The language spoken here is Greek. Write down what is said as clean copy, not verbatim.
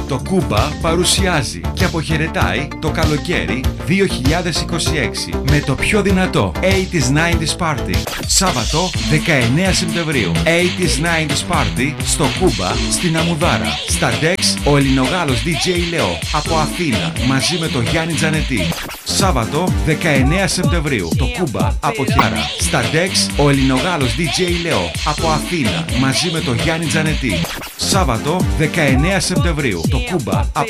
Το Κούμπα παρουσιάζει και αποχαιρετάει το καλοκαίρι 2026 με το πιο δυνατό 80s 90s Party. Σάββατο 19 Σεπτεμβρίου. 80s 90s Party στο Κούμπα στην Αμουδάρα. Στα Dex ο Ελληνογάλος DJ Leo από Αθήνα μαζί με τον Γιάννη Τζανετή. Σάββατο 19 Σεπτεμβρίου. Το Κούμπα αποχαιρετά. Στα Dex ο Ελληνογάλος DJ Leo από Αθήνα μαζί με τον Γιάννη Τζανετή. Σάββατο 19 Σεπτεμβρίου. Το Κούμπα